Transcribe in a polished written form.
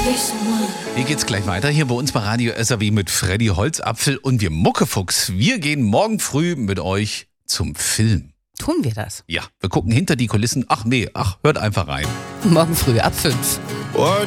Hier geht's gleich weiter hier bei uns bei Radio SAW mit Freddy Holzapfel und wir Muckefuchs. Wir gehen morgen früh mit euch zum Film. Tun wir das? Ja, wir gucken hinter die Kulissen. Hört einfach rein. Morgen früh ab 5.